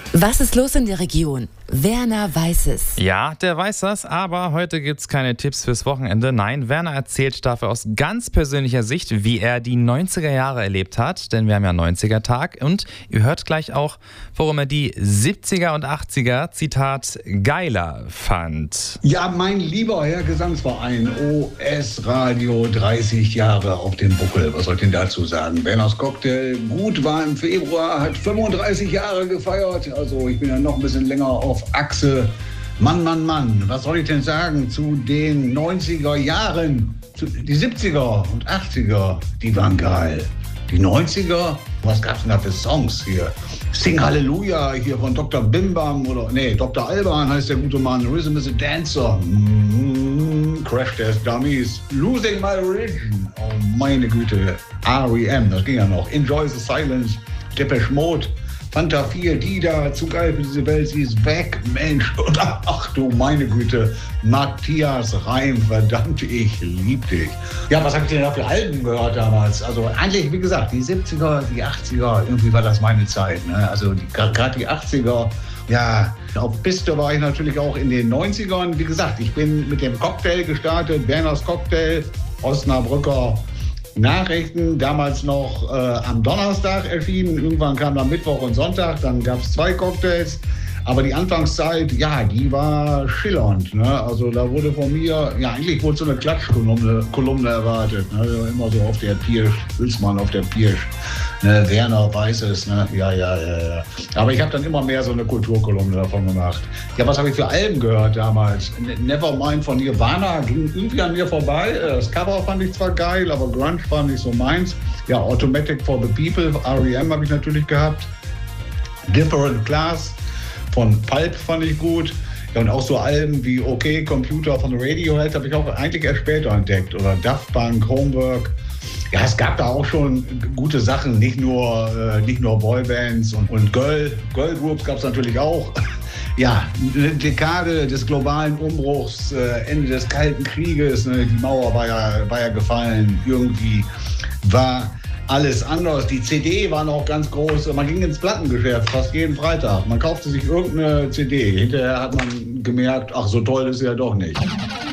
Was ist los in der Region? Werner weiß es. Ja, der weiß das, aber heute gibt's keine Tipps fürs Wochenende. Nein, Werner erzählt dafür aus ganz persönlicher Sicht, wie er die 90er Jahre erlebt hat, denn wir haben ja 90er-Tag und ihr hört gleich auch, warum er die 70er und 80er, Zitat, geiler fand. Ja, mein lieber Herr Gesangsverein, OS Radio 30 Jahre auf dem Buckel. Was soll ich denn dazu sagen? Werners Cocktail gut war im Februar, hat 35 Jahre gefeiert. Also ich bin ja noch ein bisschen länger auf Achse. Mann, was soll ich denn sagen zu den 90er Jahren? Die 70er und 80er, die waren geil. Die 90er, was gab's denn da für Songs hier? Sing Halleluja hier von Dr. Bimbam oder, Dr. Alban heißt der gute Mann. Rhythm is a Dancer. Crash Test Dummies. Losing My Religion. Oh meine Güte. R.E.M., das ging ja noch. Enjoy the Silence. Depeche Mode. Fanta 4, die da, zu geil für diese Welt, sie ist weg, Mensch. Und ach du meine Güte, Matthias Reim, verdammt, ich lieb dich. Ja, was habe ich denn da für Alben gehört damals? Also eigentlich, wie gesagt, die 70er, die 80er, irgendwie war das meine Zeit. Ne? Also gerade die 80er, ja, auf Piste war ich natürlich auch in den 90ern. Wie gesagt, ich bin mit dem Cocktail gestartet, Werners Cocktail, Osnabrücker Nachrichten, damals noch am Donnerstag erschienen, irgendwann kam dann Mittwoch und Sonntag, dann gab es 2 Cocktails, aber die Anfangszeit, ja, die war schillernd, ne? Also da wurde von mir, ja eigentlich wurde so eine Klatschkolumne erwartet, ne? Immer so auf der Pirsch, Hülsmann auf der Pirsch, ne? Werner weiß es, ne? Ja. Aber ich habe dann immer mehr so eine Kulturkolumne davon gemacht. Ja, was habe ich für Alben gehört damals? Nevermind von Nirvana ging irgendwie an mir vorbei. Das Cover fand ich zwar geil, aber Grunge war nicht so meins. Ja, Automatic for the People, R.E.M. habe ich natürlich gehabt. Different Class von Pulp fand ich gut. Ja, und auch so Alben wie OK Computer von Radiohead habe ich auch eigentlich erst später entdeckt. Oder Daft Punk, Homework. Ja, es gab da auch schon gute Sachen, nicht nur Boybands und Girlgroups gab es natürlich auch. Ja, eine Dekade des globalen Umbruchs, Ende des Kalten Krieges, ne, die Mauer war ja gefallen, irgendwie war alles anders. Die CD war noch ganz groß, man ging ins Plattengeschäft fast jeden Freitag. Man kaufte sich irgendeine CD, hinterher hat man gemerkt, ach so toll ist sie ja doch nicht.